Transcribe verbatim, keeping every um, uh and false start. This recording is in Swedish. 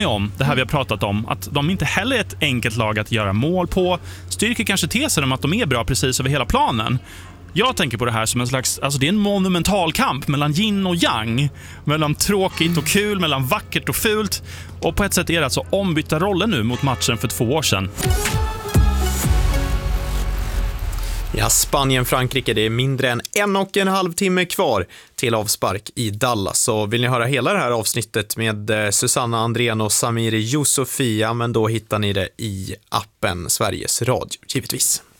om det här vi har pratat om, att de inte heller är ett enkelt lag att göra mål på. Styrker kanske tesen om att de är bra precis över hela planen. Jag tänker på det här som en slags, alltså det är en monumental kamp mellan yin och yang, mellan tråkigt och kul, mellan vackert och fult, och på ett sätt är det alltså ombytta roller nu mot matchen för två år sedan. Ja, Spanien-Frankrike, det är mindre än en och en halv timme kvar till avspark i Dallas. Så vill ni höra hela det här avsnittet med Susanna Andrén och Samir Yousafia, men då hittar ni det i appen Sveriges Radio, givetvis.